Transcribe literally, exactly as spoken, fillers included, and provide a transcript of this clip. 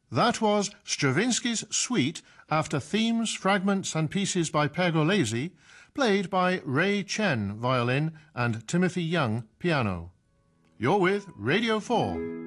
That was Stravinsky's Suite after themes, fragments and pieces by Pergolesi, played by Ray Chen, violin, and Timothy Young, piano. You're with Radio four.